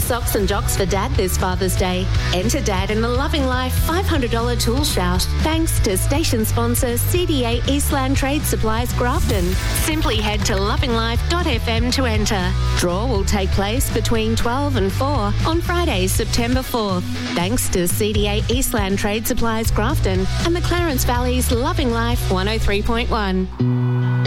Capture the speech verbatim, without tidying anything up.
socks and jocks for Dad this Father's Day. Enter Dad in the Loving Life five hundred dollars tool shout, thanks to station sponsor C D A Eastland Trade Supplies Grafton. Simply head to loving life dot f m to enter. Draw will take place between twelve and four on Friday, September fourth. Thanks to C D A Eastland Trade Supplies Grafton and the Clarence Valley's Loving Life one oh three point one.